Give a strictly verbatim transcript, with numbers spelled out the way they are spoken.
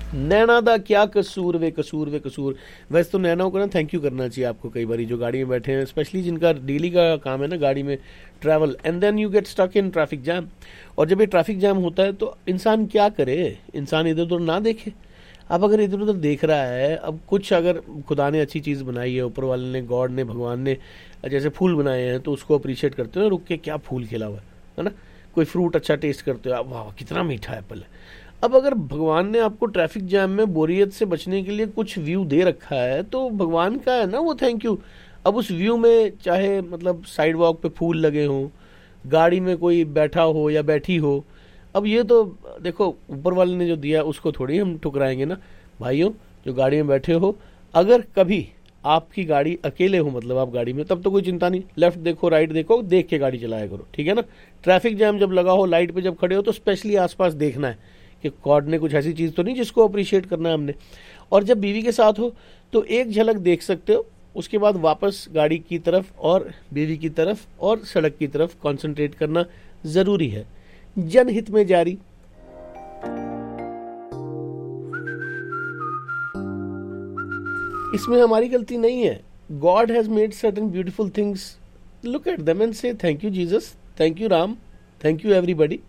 नैना दा क्या कसूर वे कसूर वे कसूर। वैसे तो नैनाओं को ना थैंक यू करना चाहिए आपको, कई बार जो गाड़ी में बैठे हैं, स्पेशली जिनका डेली का काम है ना गाड़ी में travel, and then you get stuck in traffic jam. और जब ये ट्रैफिक जैम होता है तो इंसान क्या करे, इंसान इधर उधर ना देखे। अब अगर इधर उधर देख रहा है, अब कुछ अगर खुदा ने अच्छी चीज़ बनाई है, ऊपर वाले ने, गॉड ने, भगवान ने, जैसे फूल बनाए हैं तो उसको अप्रिशिएट करते हो, रुक के क्या फूल खिला हुआ है है ना। कोई फ्रूट अच्छा टेस्ट करते हो आप, वाह कितना मीठा एप्पल है। अब अगर भगवान ने आपको ट्रैफिक जैम में बोरियत से बचने के लिए कुछ व्यू दे रखा है तो भगवान का है ना वो थैंक यू। अब उस व्यू में चाहे मतलब साइड वॉक पे फूल लगे हों, गाड़ी में कोई बैठा हो या बैठी हो, अब ये तो देखो ऊपर वाले ने जो दिया उसको थोड़ी हम ठुकराएंगे ना। भाइयों जो गाड़ी में बैठे हो, अगर कभी आपकी गाड़ी अकेले हो, मतलब आप गाड़ी में, तब तो कोई चिंता नहीं, लेफ्ट देखो राइट देखो, देख के गाड़ी चलाया करो, ठीक है ना। ट्रैफिक जैम जब लगा हो, लाइट पे जब खड़े हो, तो स्पेशली आसपास देखना है कि गॉड ने कुछ ऐसी चीज़ तो नहीं जिसको अप्रिशिएट करना है हमने। और जब बीवी के साथ हो तो एक झलक देख सकते हो, उसके बाद वापस गाड़ी की तरफ और बीवी की तरफ और सड़क की तरफ कंसंट्रेट करना ज़रूरी है। जनहित में जारी। इसमें हमारी गलती नहीं है। God has made certain beautiful things, look at them and से thank you Jesus, thank you Ram, thank you everybody.